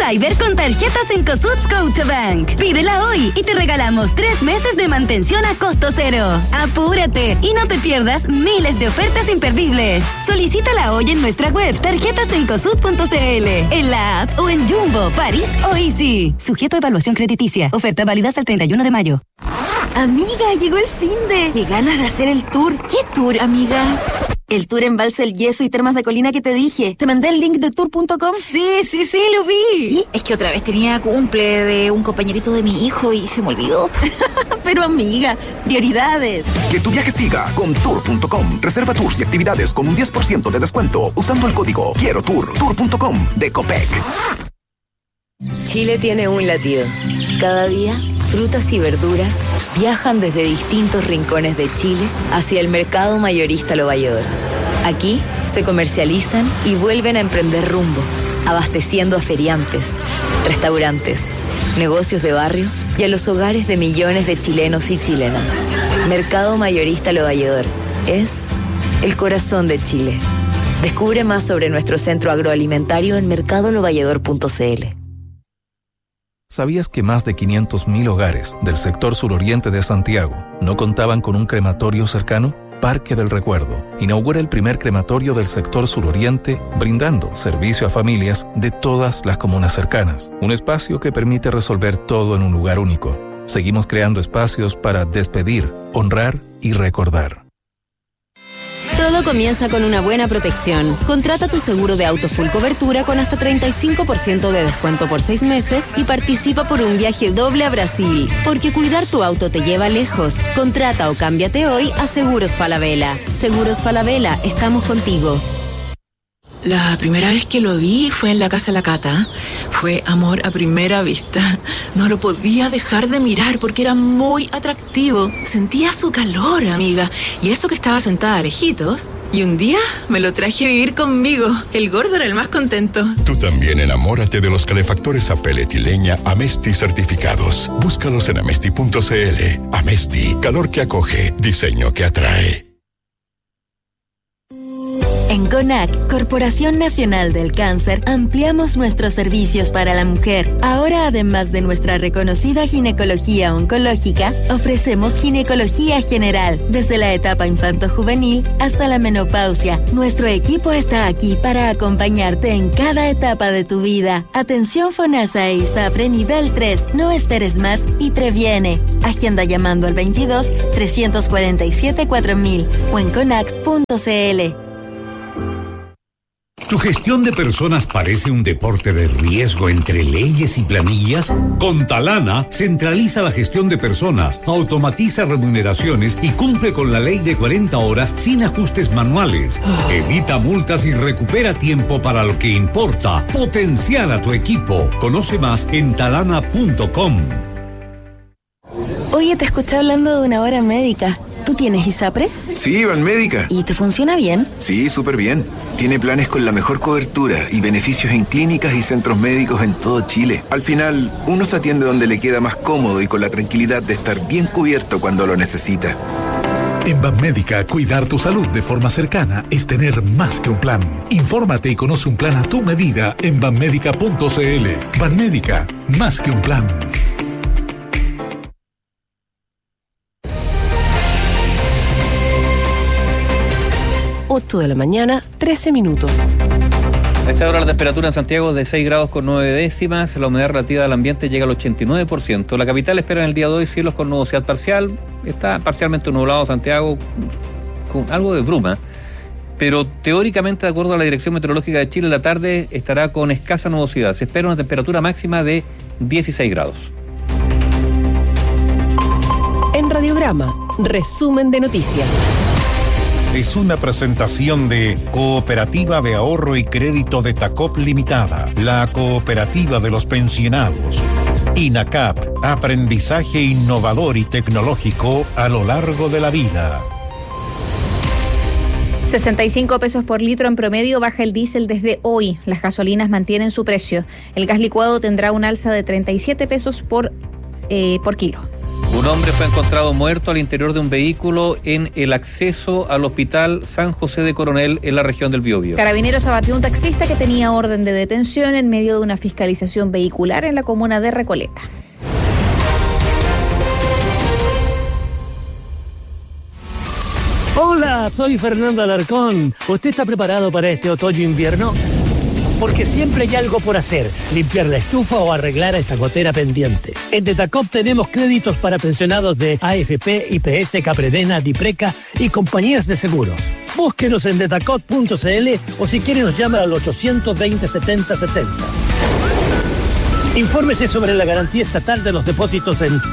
Cyber con tarjetas Cencosud Scotiabank. Pídela hoy y te regalamos 3 meses de mantención a costo cero. ¡Apúrate! Y no te pierdas miles de ofertas imperdibles. Solicítala hoy en nuestra web tarjetasencosud.cl, en la app o en Jumbo, París o Easy. Sujeto a evaluación crediticia. Oferta válida hasta el 31 de mayo. Amiga, llegó el finde. Qué ganas de hacer el tour. ¿Qué tour, amiga? El tour Embalse El Yeso y Termas de Colina que te dije. ¿Te mandé el link de tour.com? Sí, lo vi. ¿Y? Es que otra vez tenía cumple de un compañerito de mi hijo y se me olvidó. Pero amiga, prioridades. Que tu viaje siga con tour.com. Reserva tours y actividades con un 10% de descuento usando el código Quiero Tour. Tour.com de Copec. Chile tiene un latido. Cada día, frutas y verduras viajan desde distintos rincones de Chile hacia el mercado mayorista Lo Valledor. Aquí se comercializan y vuelven a emprender rumbo, abasteciendo a feriantes, restaurantes, negocios de barrio y a los hogares de millones de chilenos y chilenas. Mercado mayorista Lo Valledor es el corazón de Chile. Descubre más sobre nuestro centro agroalimentario en mercadolovalledor.cl. ¿Sabías que más de 500.000 hogares del sector suroriente de Santiago no contaban con un crematorio cercano? Parque del Recuerdo inaugura el primer crematorio del sector suroriente, brindando servicio a familias de todas las comunas cercanas. Un espacio que permite resolver todo en un lugar único. Seguimos creando espacios para despedir, honrar y recordar. Todo comienza con una buena protección. Contrata tu seguro de auto full cobertura con hasta 35% de descuento por 6 meses y participa por un viaje doble a Brasil. Porque cuidar tu auto te lleva lejos. Contrata o cámbiate hoy a Seguros Falabella. Seguros Falabella, estamos contigo. La primera vez que lo vi fue en la casa de la Cata. Fue amor a primera vista. No lo podía dejar de mirar porque era muy atractivo. Sentía su calor, amiga. Y eso que estaba sentada lejitos. Y un día me lo traje a vivir conmigo. El gordo era el más contento. Tú también enamórate de los calefactores a pellet y leña Amesti certificados. Búscalos en amesti.cl. Amesti, calor que acoge, diseño que atrae. En CONAC, Corporación Nacional del Cáncer, ampliamos nuestros servicios para la mujer. Ahora, además de nuestra reconocida ginecología oncológica, ofrecemos ginecología general, desde la etapa infanto-juvenil hasta la menopausia. Nuestro equipo está aquí para acompañarte en cada etapa de tu vida. Atención FONASA e ISAPRE nivel 3. No esperes más y previene. Agenda llamando al 22 347 4000 o en conac.cl. ¿Tu gestión de personas parece un deporte de riesgo entre leyes y planillas? Con Talana, centraliza la gestión de personas, automatiza remuneraciones y cumple con la ley de 40 horas sin ajustes manuales. Evita multas y recupera tiempo para lo que importa. Potencial a tu equipo. Conoce más en talana.com. Oye, te escuché hablando de una hora médica. ¿Tú tienes ISAPRE? Sí, Banmédica. ¿Y te funciona bien? Sí, súper bien. Tiene planes con la mejor cobertura y beneficios en clínicas y centros médicos en todo Chile. Al final, uno se atiende donde le queda más cómodo y con la tranquilidad de estar bien cubierto cuando lo necesita. En Banmédica, cuidar tu salud de forma cercana es tener más que un plan. Infórmate y conoce un plan a tu medida en banmédica.cl. Banmédica, más que un plan. 8 de la mañana, 13 minutos. A esta hora la temperatura en Santiago es de 6 grados con 9 décimas, la humedad relativa del ambiente llega al 89%. La capital espera en el día de hoy cielos con nubosidad parcial, está parcialmente nublado Santiago con algo de bruma, pero teóricamente, de acuerdo a la Dirección Meteorológica de Chile, la tarde estará con escasa nubosidad. Se espera una temperatura máxima de 16 grados. En Radiograma, resumen de noticias. Es una presentación de Cooperativa de Ahorro y Crédito de Tacop Limitada, la cooperativa de los pensionados. INACAP, aprendizaje innovador y tecnológico a lo largo de la vida. 65 pesos por litro en promedio baja el diésel desde hoy. Las gasolinas mantienen su precio. El gas licuado tendrá un alza de 37 pesos por kilo. Un hombre fue encontrado muerto al interior de un vehículo en el acceso al hospital San José de Coronel en la región del Biobío. Carabineros abatió a un taxista que tenía orden de detención en medio de una fiscalización vehicular en la comuna de Recoleta. Hola, soy Fernando Alarcón. ¿Usted está preparado para este otoño-invierno? Porque siempre hay algo por hacer, limpiar la estufa o arreglar esa gotera pendiente. En Detacop tenemos créditos para pensionados de AFP, IPS, Capredena, Dipreca y compañías de seguros. Búsquenos en detacop.cl o si quiere nos llama al 820-7070. Infórmese sobre la garantía estatal de los depósitos en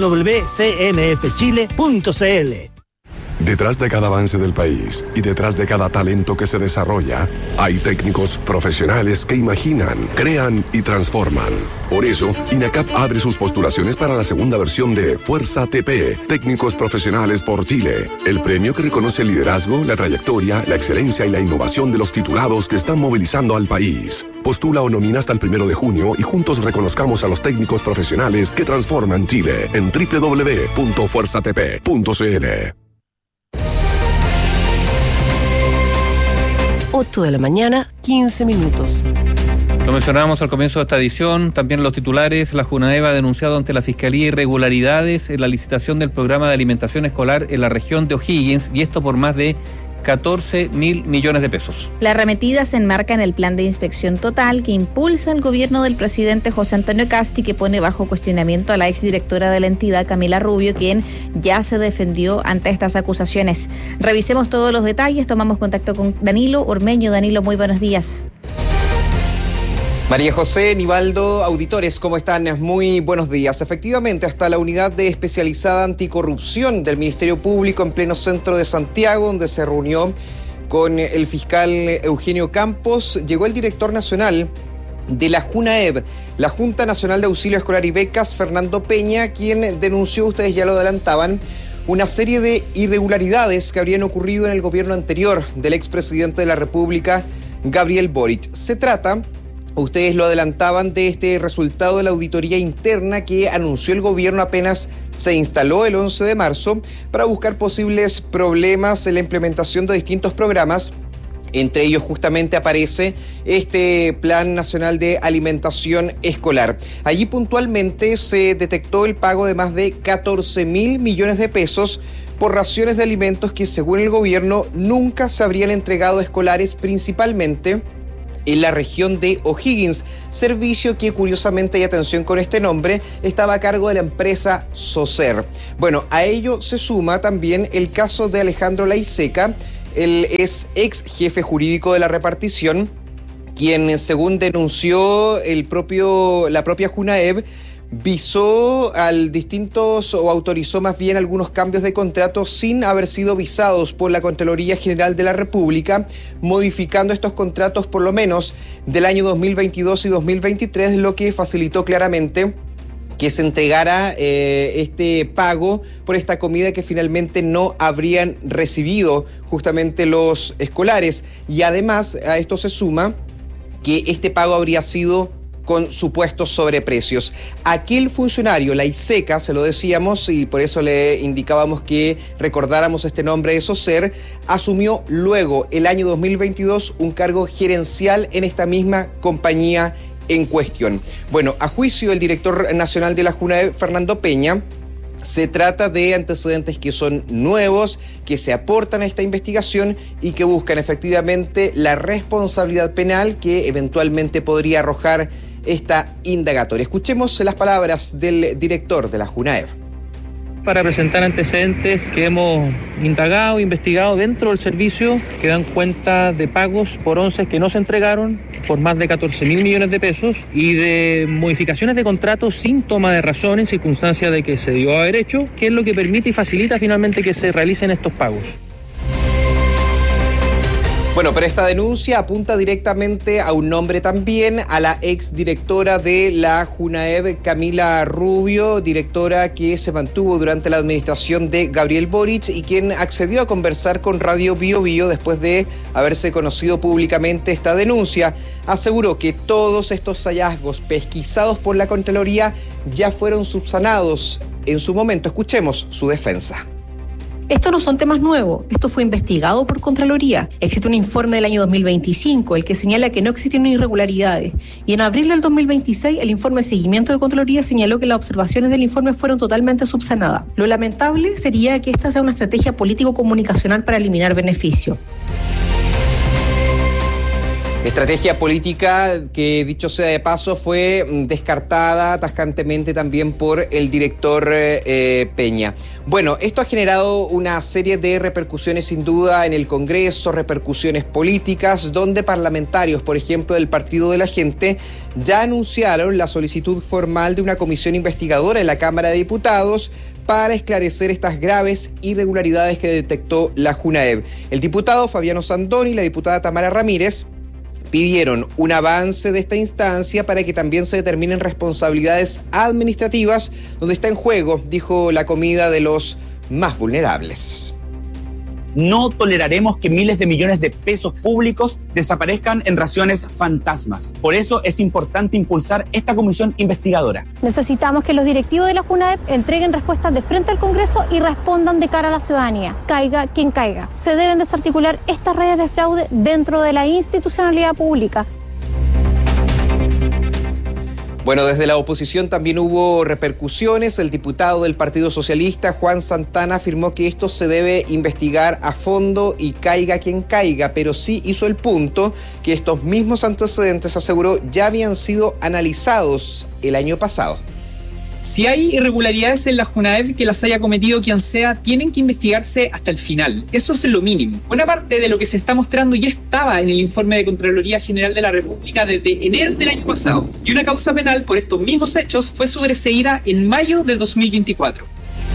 www.cmfchile.cl. Detrás de cada avance del país y detrás de cada talento que se desarrolla, hay técnicos profesionales que imaginan, crean y transforman. Por eso, INACAP abre sus postulaciones para la segunda versión de Fuerza TP, Técnicos Profesionales por Chile, el premio que reconoce el liderazgo, la trayectoria, la excelencia y la innovación de los titulados que están movilizando al país. Postula o nomina hasta el 1 de junio y juntos reconozcamos a los técnicos profesionales que transforman Chile en www.fuerzatp.cl. 8 de la mañana, 15 minutos. Lo mencionábamos al comienzo de esta edición, también los titulares. La Junaev ha denunciado ante la Fiscalía irregularidades en la licitación del programa de alimentación escolar en la región de O'Higgins, y esto por más de 14.000 millones de pesos. La arremetida se enmarca en el plan de inspección total que impulsa el gobierno del presidente José Antonio Kast y que pone bajo cuestionamiento a la exdirectora de la entidad, Camila Rubio, quien ya se defendió ante estas acusaciones. Revisemos todos los detalles, tomamos contacto con Danilo Ormeño. Danilo, muy buenos días. María José, Nivaldo, auditores, ¿cómo están? Muy buenos días. Efectivamente, hasta la unidad de especializada anticorrupción del Ministerio Público en pleno centro de Santiago, donde se reunió con el fiscal Eugenio Campos, llegó el director nacional de la Junaev, la Junta Nacional de Auxilio Escolar y Becas, Fernando Peña, quien denunció, ustedes ya lo adelantaban, una serie de irregularidades que habrían ocurrido en el gobierno anterior del expresidente de la República, Gabriel Boric. Se trata, ustedes lo adelantaban, de este resultado de la auditoría interna que anunció el gobierno apenas se instaló el 11 de marzo para buscar posibles problemas en la implementación de distintos programas. Entre ellos justamente aparece este Plan Nacional de Alimentación Escolar. Allí puntualmente se detectó el pago de más de 14.000 millones de pesos por raciones de alimentos que, según el gobierno, nunca se habrían entregado a escolares, principalmente en la región de O'Higgins, servicio que, curiosamente, y atención con este nombre, estaba a cargo de la empresa Socer. Bueno, a ello se suma también el caso de Alejandro Laiseca. Él es ex jefe jurídico de la repartición, quien, según denunció la propia Junaev, visó autorizó más bien algunos cambios de contrato sin haber sido visados por la Contraloría General de la República, modificando estos contratos por lo menos del año 2022 y 2023, lo que facilitó claramente que se entregara este pago por esta comida que finalmente no habrían recibido justamente los escolares. Y además a esto se suma que este pago habría sido con supuestos sobreprecios. Aquel funcionario, Laiseca, se lo decíamos y por eso le indicábamos que recordáramos este nombre de Socer, asumió luego, el año 2022, un cargo gerencial en esta misma compañía en cuestión. Bueno, a juicio del director nacional de la Junaev, Fernando Peña, se trata de antecedentes que son nuevos, que se aportan a esta investigación y que buscan efectivamente la responsabilidad penal que eventualmente podría arrojar esta indagatoria. Escuchemos las palabras del director de la Junaev. Para presentar antecedentes que hemos indagado, investigado dentro del servicio, que dan cuenta de pagos por onces que no se entregaron por más de 14.000 millones de pesos y de modificaciones de contratos sin toma de razón en circunstancia de que se dio a haber hecho, que es lo que permite y facilita finalmente que se realicen estos pagos. Bueno, pero esta denuncia apunta directamente a un nombre también, a la exdirectora de la Junaev, Camila Rubio, directora que se mantuvo durante la administración de Gabriel Boric y quien accedió a conversar con Radio Bio Bio después de haberse conocido públicamente esta denuncia. Aseguró que todos estos hallazgos pesquisados por la Contraloría ya fueron subsanados en su momento. Escuchemos su defensa. Estos no son temas nuevos, esto fue investigado por Contraloría. Existe un informe del año 2025, el que señala que no existieron irregularidades. Y en abril del 2026, el informe de seguimiento de Contraloría señaló que las observaciones del informe fueron totalmente subsanadas. Lo lamentable sería que esta sea una estrategia político-comunicacional para eliminar beneficios. Estrategia política que, dicho sea de paso, fue descartada tajantemente también por el director Peña. Bueno, esto ha generado una serie de repercusiones sin duda en el Congreso, repercusiones políticas, donde parlamentarios, por ejemplo, del Partido de la Gente, ya anunciaron la solicitud formal de una comisión investigadora en la Cámara de Diputados para esclarecer estas graves irregularidades que detectó la Junaev. El diputado Fabiano Sandoni y la diputada Tamara Ramírez pidieron un avance de esta instancia para que también se determinen responsabilidades administrativas donde está en juego, dijo, la comida de los más vulnerables. No toleraremos que miles de millones de pesos públicos desaparezcan en raciones fantasmas. Por eso es importante impulsar esta comisión investigadora. Necesitamos que los directivos de la Junaev entreguen respuestas de frente al Congreso y respondan de cara a la ciudadanía. Caiga quien caiga. Se deben desarticular estas redes de fraude dentro de la institucionalidad pública. Bueno, desde la oposición también hubo repercusiones. El diputado del Partido Socialista, Juan Santana, afirmó que esto se debe investigar a fondo y caiga quien caiga, pero sí hizo el punto que estos mismos antecedentes, aseguró, ya habían sido analizados el año pasado. Si hay irregularidades en la Junaev, que las haya cometido quien sea, tienen que investigarse hasta el final. Eso es lo mínimo. Buena parte de lo que se está mostrando ya estaba en el informe de Contraloría General de la República desde enero del año pasado. Y una causa penal por estos mismos hechos fue sobreseída en mayo del 2024.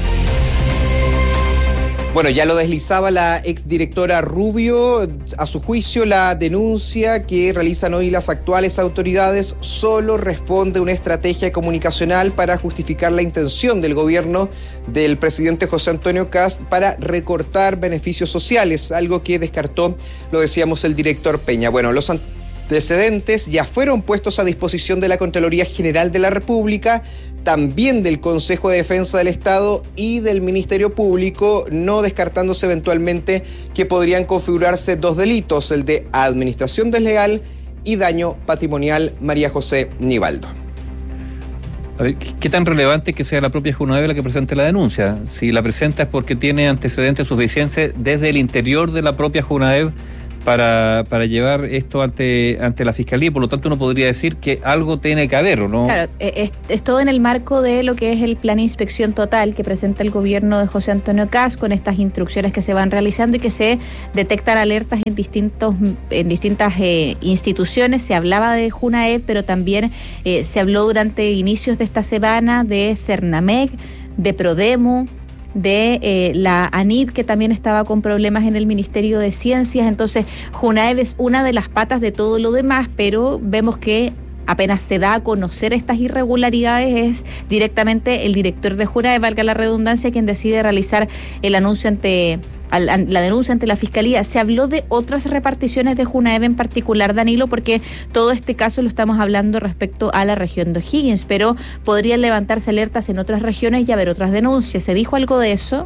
Bueno, ya lo deslizaba la exdirectora Rubio. A su juicio, la denuncia que realizan hoy las actuales autoridades solo responde a una estrategia comunicacional para justificar la intención del gobierno del presidente José Antonio Kast para recortar beneficios sociales, algo que descartó, lo decíamos, el director Peña. Bueno, los antecedentes ya fueron puestos a disposición de la Contraloría General de la República, también del Consejo de Defensa del Estado y del Ministerio Público, no descartándose eventualmente que podrían configurarse dos delitos, el de administración desleal y daño patrimonial. María José Nivaldo. A ver, ¿qué tan relevante es que sea la propia Junaev la que presente la denuncia? Si la presenta es porque tiene antecedentes suficientes desde el interior de la propia Junaev para llevar esto ante la Fiscalía, y por lo tanto uno podría decir que algo tiene que haber, ¿o no? Claro, es todo en el marco de lo que es el plan de inspección total que presenta el gobierno de José Antonio Kast, con estas instrucciones que se van realizando y que se detectan alertas en distintas instituciones. Se hablaba de Junaev, pero también se habló durante inicios de esta semana de Cernamec, de Prodemo, de la ANID, que también estaba con problemas en el Ministerio de Ciencias. Entonces, Junaev es una de las patas de todo lo demás, pero vemos que apenas se da a conocer estas irregularidades, es directamente el director de Junaev, valga la redundancia, quien decide realizar el anuncio la denuncia ante la Fiscalía. Se habló de otras reparticiones de Junaev en particular, Danilo, porque todo este caso lo estamos hablando respecto a la región de O'Higgins, pero podrían levantarse alertas en otras regiones y haber otras denuncias. ¿Se dijo algo de eso?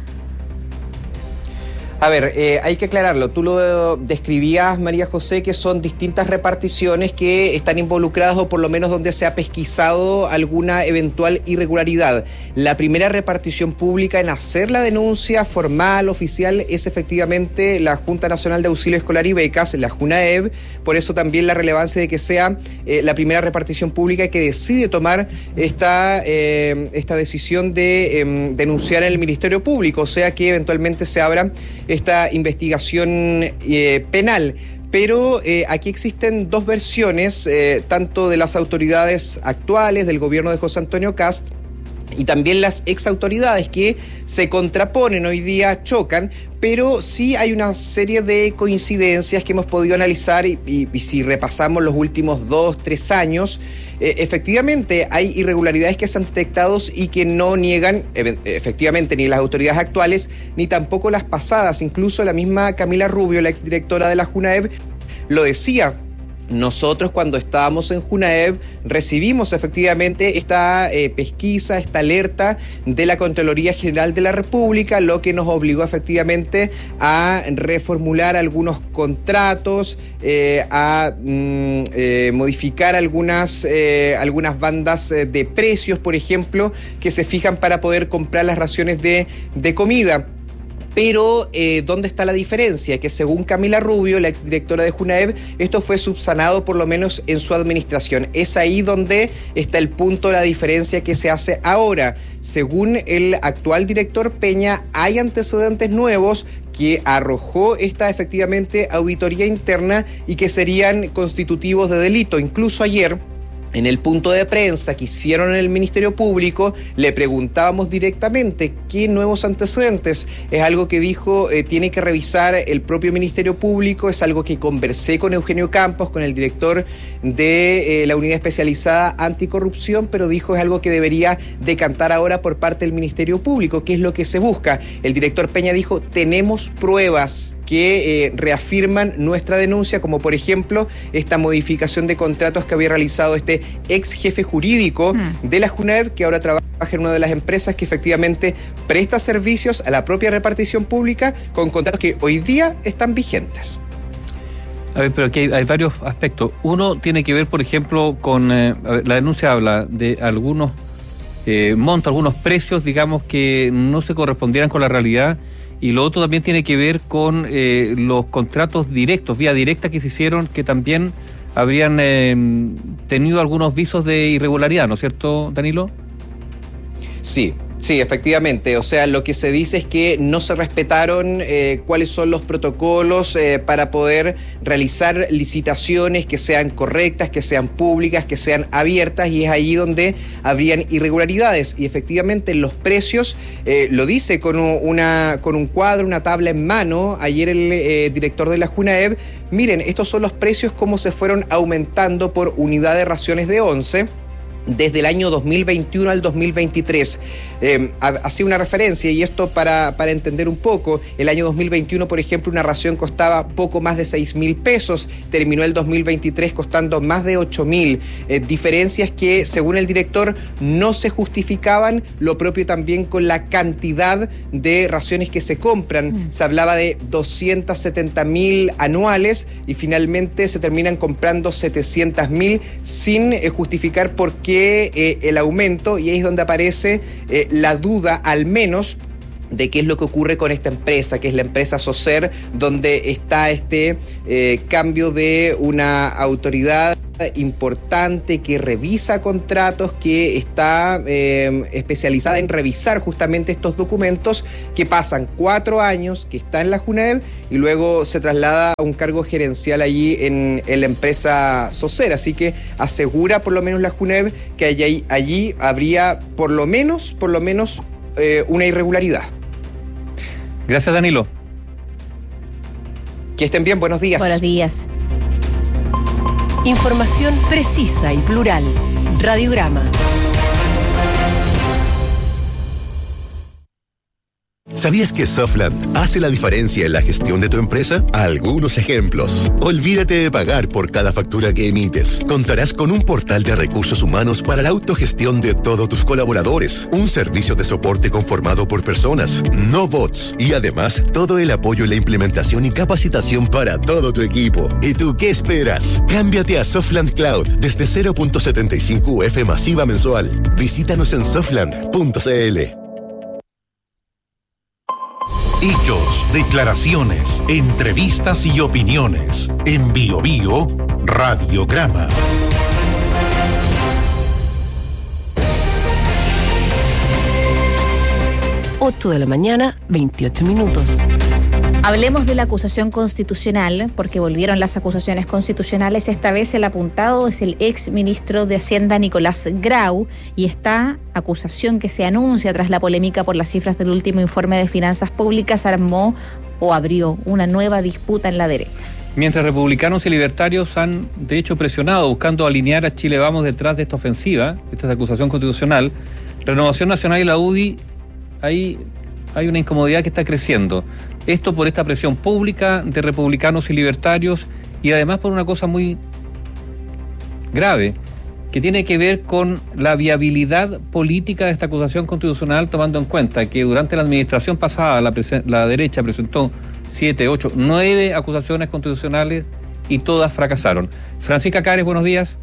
A ver, hay que aclararlo. Tú lo describías, María José, que son distintas reparticiones que están involucradas, o por lo menos donde se ha pesquisado alguna eventual irregularidad. La primera repartición pública en hacer la denuncia formal, oficial, es efectivamente la Junta Nacional de Auxilio Escolar y Becas, la Junaev. Por eso también la relevancia de que sea la primera repartición pública que decide tomar esta decisión de denunciar en el Ministerio Público, o sea que eventualmente se abra esta investigación penal. Pero aquí existen dos versiones, tanto de las autoridades actuales, del gobierno de José Antonio Kast, y también las exautoridades que se contraponen hoy día, chocan, pero sí hay una serie de coincidencias que hemos podido analizar y si repasamos los últimos 2-3 años, efectivamente hay irregularidades que se han detectado y que no niegan efectivamente ni las autoridades actuales ni tampoco las pasadas. Incluso la misma Camila Rubio, la exdirectora de la JUNAEV, lo decía. Nosotros cuando estábamos en JUNAEV recibimos efectivamente esta pesquisa, esta alerta de la Contraloría General de la República, lo que nos obligó efectivamente a reformular algunos contratos, a modificar algunas bandas de precios, por ejemplo, que se fijan para poder comprar las raciones de comida. Pero, ¿dónde está la diferencia? Que según Camila Rubio, la exdirectora de JUNAEV, esto fue subsanado por lo menos en su administración. Es ahí donde está el punto de la diferencia que se hace ahora. Según el actual director Peña, hay antecedentes nuevos que arrojó esta efectivamente auditoría interna y que serían constitutivos de delito. Incluso ayer, en el punto de prensa que hicieron en el Ministerio Público, le preguntábamos directamente qué nuevos antecedentes. Es algo que dijo, tiene que revisar el propio Ministerio Público, es algo que conversé con Eugenio Campos, con el director de la Unidad Especializada Anticorrupción, pero dijo es algo que debería decantar ahora por parte del Ministerio Público, que es lo que se busca. El director Peña dijo, tenemos pruebas que reafirman nuestra denuncia, como por ejemplo esta modificación de contratos que había realizado este ex jefe jurídico de la JUNAEV, que ahora trabaja en una de las empresas que efectivamente presta servicios a la propia repartición pública con contratos que hoy día están vigentes. A ver, pero aquí hay varios aspectos. Uno tiene que ver, por ejemplo, con la denuncia habla de algunos montos, algunos precios, digamos, que no se correspondieran con la realidad. Y lo otro también tiene que ver con los contratos directos, vía directa que se hicieron, que también habrían tenido algunos visos de irregularidad, ¿no es cierto, Danilo? Sí, efectivamente. O sea, lo que se dice es que no se respetaron cuáles son los protocolos para poder realizar licitaciones que sean correctas, que sean públicas, que sean abiertas, y es ahí donde habrían irregularidades. Y efectivamente los precios, lo dice con un cuadro, una tabla en mano, ayer el director de la JUNAEV, miren, estos son los precios como se fueron aumentando por unidad de raciones de once desde el año 2021 al 2023. Hacía una referencia, y esto para entender un poco. El año 2021, por ejemplo, una ración costaba poco más de 6.000 pesos, terminó el 2023 costando más de 8.000. Diferencias que, según el director, no se justificaban, lo propio también con la cantidad de raciones que se compran. Se hablaba de 270.000 anuales y finalmente se terminan comprando 700.000 sin justificar por qué el aumento, y ahí es donde aparece la duda, al menos, de qué es lo que ocurre con esta empresa, que es la empresa Socer, donde está este cambio de una autoridad importante que revisa contratos, que está especializada en revisar justamente estos documentos, que pasan 4 años, que está en la JUNAEV y luego se traslada a un cargo gerencial allí en la empresa Socer. Así que asegura por lo menos la JUNAEV que allí habría por lo menos una irregularidad. Gracias, Danilo. Que estén bien, buenos días. Buenos días. Información precisa y plural. Radiograma. ¿Sabías que Softland hace la diferencia en la gestión de tu empresa? Algunos ejemplos. Olvídate de pagar por cada factura que emites. Contarás con un portal de recursos humanos para la autogestión de todos tus colaboradores. Un servicio de soporte conformado por personas, no bots. Y además, todo el apoyo en la implementación y capacitación para todo tu equipo. ¿Y tú qué esperas? Cámbiate a Softland Cloud desde 0.75 UF masiva mensual. Visítanos en softland.cl. Hechos, declaraciones, entrevistas y opiniones. En BioBio, Radiograma. Ocho de la mañana, 28 minutos. Hablemos de la acusación constitucional, porque volvieron las acusaciones constitucionales. Esta vez el apuntado es el ex ministro de Hacienda, Nicolás Grau, y esta acusación que se anuncia tras la polémica por las cifras del último informe de finanzas públicas armó o abrió una nueva disputa en la derecha. Mientras republicanos y libertarios han, de hecho, presionado buscando alinear a Chile Vamos detrás de esta ofensiva, esta acusación constitucional, Renovación Nacional y la UDI, hay una incomodidad que está creciendo. Esto por esta presión pública de republicanos y libertarios y además por una cosa muy grave que tiene que ver con la viabilidad política de esta acusación constitucional, tomando en cuenta que durante la administración pasada la derecha presentó 7, 8, 9 acusaciones constitucionales y todas fracasaron. Francisca Cares, buenos días.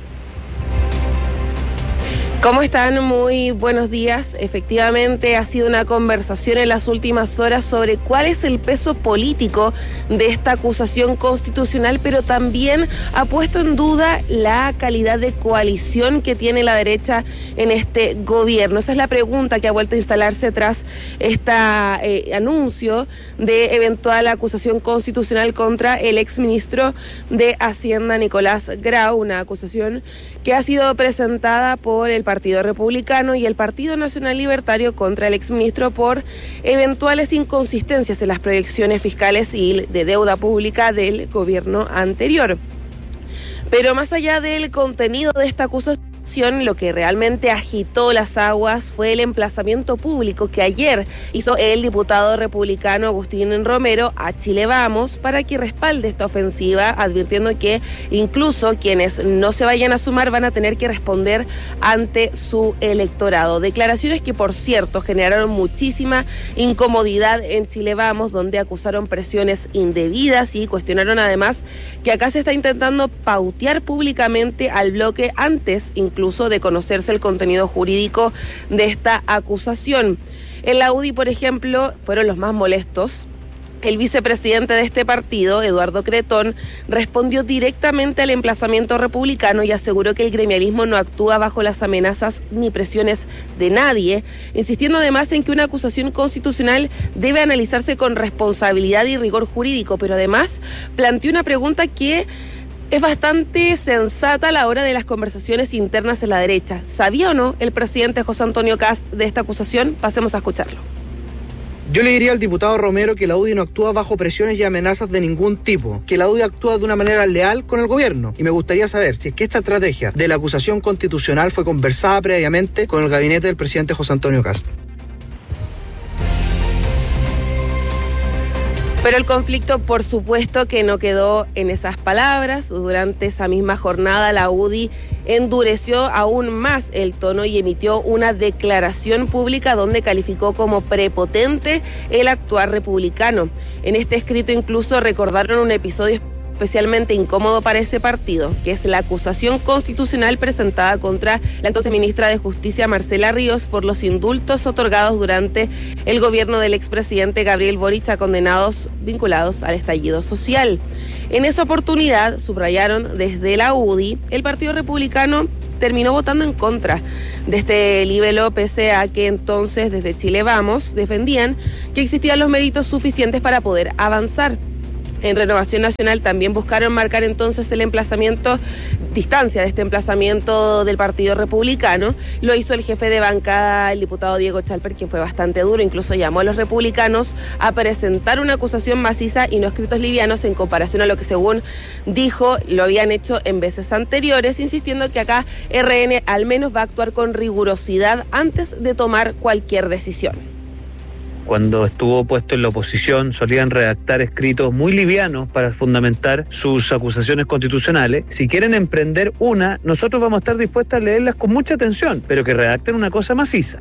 ¿Cómo están? Muy buenos días. Efectivamente, ha sido una conversación en las últimas horas sobre cuál es el peso político de esta acusación constitucional, pero también ha puesto en duda la calidad de coalición que tiene la derecha en este gobierno. Esa es la pregunta que ha vuelto a instalarse tras este anuncio de eventual acusación constitucional contra el exministro de Hacienda, Nicolás Grau, una acusación que ha sido presentada por el Partido Republicano y el Partido Nacional Libertario contra el exministro por eventuales inconsistencias en las proyecciones fiscales y de deuda pública del gobierno anterior. Pero más allá del contenido de esta acusación, lo que realmente agitó las aguas fue el emplazamiento público que ayer hizo el diputado republicano Agustín Romero a Chile Vamos para que respalde esta ofensiva, advirtiendo que incluso quienes no se vayan a sumar van a tener que responder ante su electorado. Declaraciones que, por cierto, generaron muchísima incomodidad en Chile Vamos, donde acusaron presiones indebidas y cuestionaron además que acá se está intentando pautear públicamente al bloque antes incluso de conocerse el contenido jurídico de esta acusación. En la UDI, por ejemplo, fueron los más molestos. El vicepresidente de este partido, Eduardo Cretón, respondió directamente al emplazamiento republicano y aseguró que el gremialismo no actúa bajo las amenazas ni presiones de nadie, insistiendo además en que una acusación constitucional debe analizarse con responsabilidad y rigor jurídico, pero además planteó una pregunta que es bastante sensata a la hora de las conversaciones internas en la derecha. ¿Sabía o no el presidente José Antonio Kast de esta acusación? Pasemos a escucharlo. Yo le diría al diputado Romero que la UDI no actúa bajo presiones y amenazas de ningún tipo, que la UDI actúa de una manera leal con el gobierno. Y me gustaría saber si es que esta estrategia de la acusación constitucional fue conversada previamente con el gabinete del presidente José Antonio Kast. Pero el conflicto, por supuesto, que no quedó en esas palabras. Durante esa misma jornada, la UDI endureció aún más el tono y emitió una declaración pública donde calificó como prepotente el actuar republicano. En este escrito incluso recordaron un episodio especialmente incómodo para ese partido, que es la acusación constitucional presentada contra la entonces ministra de Justicia, Marcela Ríos, por los indultos otorgados durante el gobierno del expresidente Gabriel Boric a condenados vinculados al estallido social. En esa oportunidad, subrayaron desde la UDI, el Partido Republicano terminó votando en contra de este libelo, pese a que entonces desde Chile Vamos defendían que existían los méritos suficientes para poder avanzar. En Renovación Nacional también buscaron marcar entonces el distancia de este emplazamiento del Partido Republicano. Lo hizo el jefe de bancada, el diputado Diego Chalper, que fue bastante duro, incluso llamó a los republicanos a presentar una acusación maciza y no escritos livianos en comparación a lo que, según dijo, lo habían hecho en veces anteriores, insistiendo que acá RN al menos va a actuar con rigurosidad antes de tomar cualquier decisión. Cuando estuvo puesto en la oposición, solían redactar escritos muy livianos para fundamentar sus acusaciones constitucionales. Si quieren emprender una, nosotros vamos a estar dispuestos a leerlas con mucha atención, pero que redacten una cosa maciza.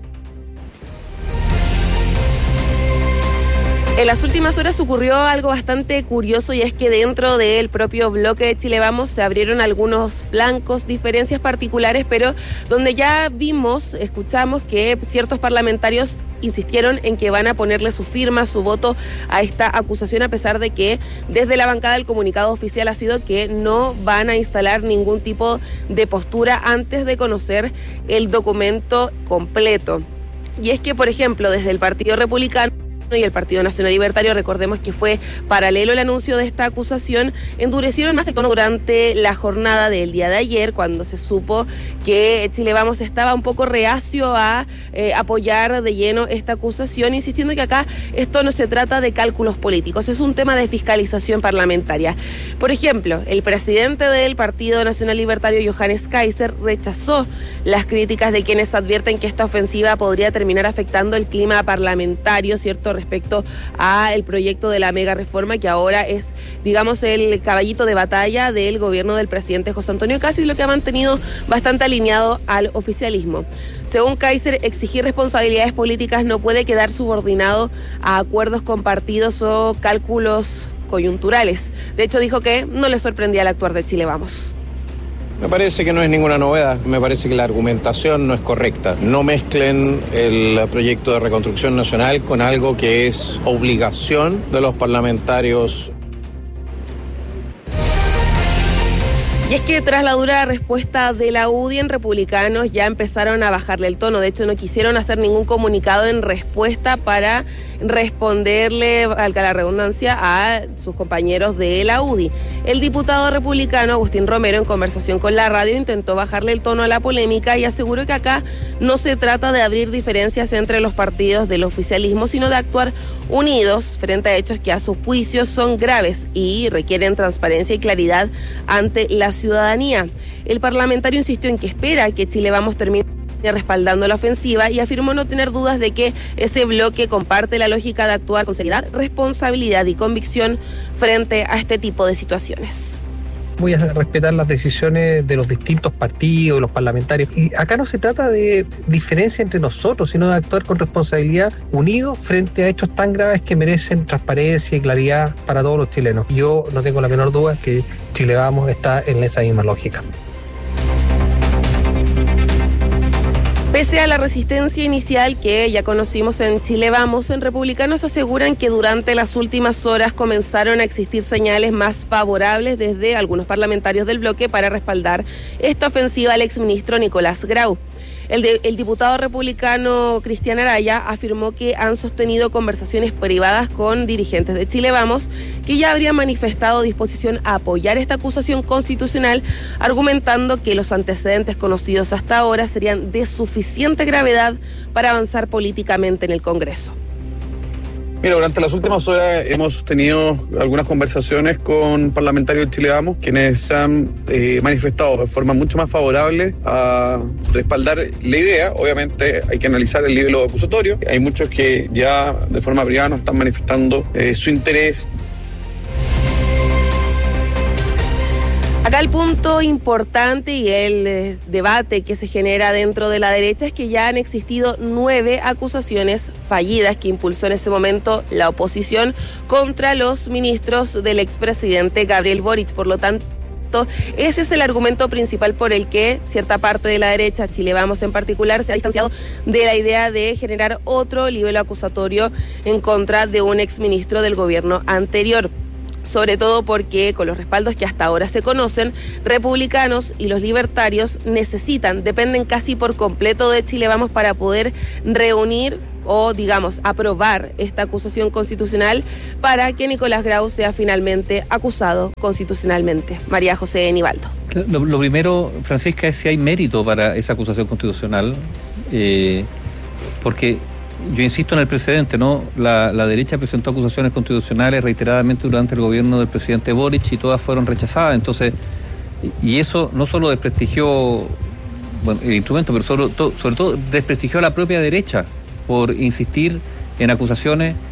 En las últimas horas ocurrió algo bastante curioso, y es que dentro del propio bloque de Chile Vamos se abrieron algunos flancos, diferencias particulares, pero donde ya escuchamos que ciertos parlamentarios insistieron en que van a ponerle su firma, su voto a esta acusación, a pesar de que desde la bancada el comunicado oficial ha sido que no van a instalar ningún tipo de postura antes de conocer el documento completo. Y es que, por ejemplo, desde el Partido Republicano y el Partido Nacional Libertario, recordemos que fue paralelo el anuncio de esta acusación, endurecieron más el tono durante la jornada del día de ayer, cuando se supo que Chile Vamos estaba un poco reacio a apoyar de lleno esta acusación, insistiendo que acá esto no se trata de cálculos políticos, es un tema de fiscalización parlamentaria. Por ejemplo, el presidente del Partido Nacional Libertario, Johannes Kaiser, rechazó las críticas de quienes advierten que esta ofensiva podría terminar afectando el clima parlamentario, ¿cierto?, respecto a el proyecto de la mega reforma, que ahora es, digamos, el caballito de batalla del gobierno del presidente José Antonio Kast, lo que ha mantenido bastante alineado al oficialismo. Según Kaiser, exigir responsabilidades políticas no puede quedar subordinado a acuerdos compartidos o cálculos coyunturales. De hecho, dijo que no le sorprendía el actuar de Chile Vamos. Me parece que no es ninguna novedad, me parece que la argumentación no es correcta. No mezclen el proyecto de reconstrucción nacional con algo que es obligación de los parlamentarios. Y es que tras la dura respuesta de la UDI, en Republicanos ya empezaron a bajarle el tono. De hecho, no quisieron hacer ningún comunicado en respuesta para responderle, valga la redundancia, a sus compañeros de la UDI. El diputado republicano Agustín Romero, en conversación con la radio, intentó bajarle el tono a la polémica y aseguró que acá no se trata de abrir diferencias entre los partidos del oficialismo, sino de actuar unidos frente a hechos que a su juicio son graves y requieren transparencia y claridad ante la ciudadanía. El parlamentario insistió en que espera que Chile Vamos termine respaldando la ofensiva y afirmó no tener dudas de que ese bloque comparte la lógica de actuar con seriedad, responsabilidad y convicción frente a este tipo de situaciones. Voy a respetar las decisiones de los distintos partidos, de los parlamentarios. Y acá no se trata de diferencia entre nosotros, sino de actuar con responsabilidad unidos frente a hechos tan graves que merecen transparencia y claridad para todos los chilenos. Yo no tengo la menor duda que Chile Vamos está en esa misma lógica. Pese a la resistencia inicial que ya conocimos en Chile Vamos, en Republicanos aseguran que durante las últimas horas comenzaron a existir señales más favorables desde algunos parlamentarios del bloque para respaldar esta ofensiva al exministro Nicolás Grau. El diputado republicano Cristian Araya afirmó que han sostenido conversaciones privadas con dirigentes de Chile Vamos que ya habrían manifestado disposición a apoyar esta acusación constitucional, argumentando que los antecedentes conocidos hasta ahora serían de suficiente gravedad para avanzar políticamente en el Congreso. Mira, durante las últimas horas hemos tenido algunas conversaciones con parlamentarios de Chile Vamos, quienes se han manifestado de forma mucho más favorable a respaldar la idea. Obviamente hay que analizar el nivel acusatorio. Hay muchos que ya de forma privada nos están manifestando su interés. Acá el punto importante y el debate que se genera dentro de la derecha es que ya han existido 9 acusaciones fallidas que impulsó en ese momento la oposición contra los ministros del expresidente Gabriel Boric. Por lo tanto, ese es el argumento principal por el que cierta parte de la derecha, Chile Vamos en particular, se ha distanciado de la idea de generar otro libelo acusatorio en contra de un exministro del gobierno anterior. Sobre todo porque con los respaldos que hasta ahora se conocen, Republicanos y los libertarios dependen casi por completo de Chile Vamos para poder reunir o, digamos, aprobar esta acusación constitucional para que Nicolás Grau sea finalmente acusado constitucionalmente. María José Nivaldo. Lo primero, Francisca, es si hay mérito para esa acusación constitucional, porque yo insisto en el precedente, ¿no? La derecha presentó acusaciones constitucionales reiteradamente durante el gobierno del presidente Boric y todas fueron rechazadas. Entonces, y eso no solo desprestigió el instrumento, pero sobre todo desprestigió a la propia derecha por insistir en acusaciones